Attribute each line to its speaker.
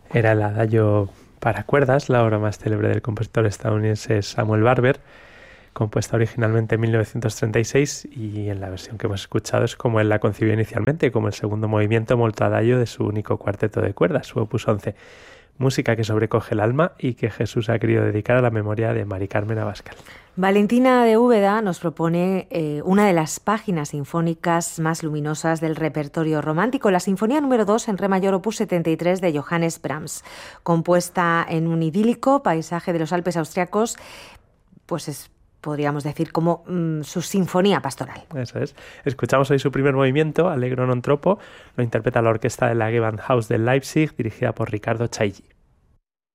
Speaker 1: Era el adagio para cuerdas, la obra más célebre del compositor estadounidense Samuel Barber, compuesta originalmente en 1936 y en la versión que hemos escuchado es como él la concibió inicialmente, como el segundo movimiento molto adagio de su único cuarteto de cuerdas, su opus 11. Música que sobrecoge el alma y que Jesús ha querido dedicar a la memoria de Mari Carmen Abascal.
Speaker 2: Valentina de Úbeda nos propone una de las páginas sinfónicas más luminosas del repertorio romántico, la Sinfonía número 2 en re mayor opus 73 de Johannes Brahms, compuesta en un idílico paisaje de los Alpes austriacos, pues podríamos decir como su sinfonía pastoral.
Speaker 1: Eso es. Escuchamos hoy su primer movimiento, Allegro non troppo, lo interpreta la orquesta de la Gewandhaus de Leipzig, dirigida por Riccardo Chailly.